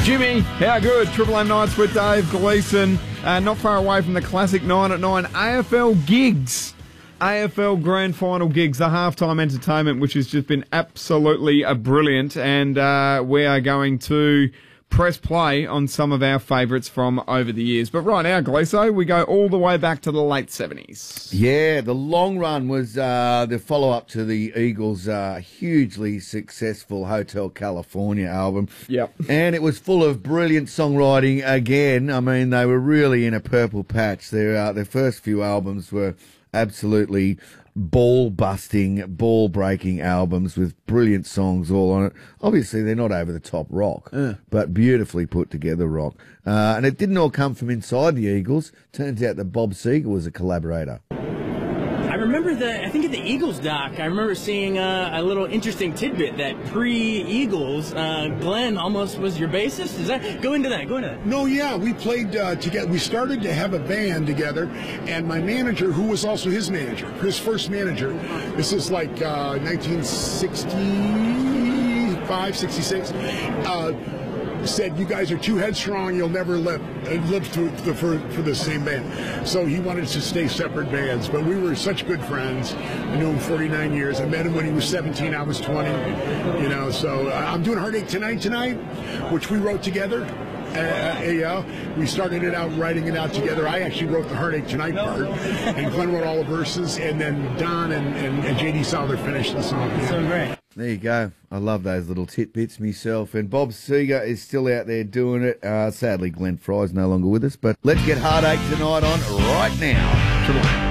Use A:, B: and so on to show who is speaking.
A: Jimmy, how good? Triple M Nights with Dave Gleeson. Not far away from the classic 9 at 9 AFL gigs. AFL Grand Final gigs, the halftime entertainment, which has just been absolutely brilliant. And we are going to press play on some of our favourites from over the years. But right now, Gleeso, we go all the way back to the late 70s.
B: Yeah, the long run was the follow-up to the Eagles' hugely successful Hotel California album.
A: Yep.
B: And it was full of brilliant songwriting again. I mean, they were really in a purple patch. Their first few albums were absolutely ball-busting, ball-breaking albums with brilliant songs all on it. Obviously, they're not over-the-top rock, but beautifully put-together rock. And it didn't all come from inside the Eagles. Turns out that Bob Seger was a collaborator.
C: I remember I think at the Eagles doc, I remember seeing a little interesting tidbit that pre-Eagles, Glenn almost was your bassist. Does that go into that?
D: No, yeah, we played together. We started to have a band together, and my manager, who was also his manager, his first manager, this is like 1965, 66, said, "You guys are too headstrong. You'll never live for the same band." So he wanted us to stay separate bands. But we were such good friends. I knew him 49 years. I met him when he was 17. I was 20. You know. So I'm doing Heartache Tonight, which we wrote together. We started it out, writing it out together. I actually wrote the Heartache Tonight part, and Glenn wrote all the verses, and then Don and J.D. Souther finished the song.
C: So great.
B: There you go. I love those little tidbits myself. And Bob Seger is still out there doing it. Sadly, Glenn Fry's no longer with us. But let's get Heartache Tonight on right now.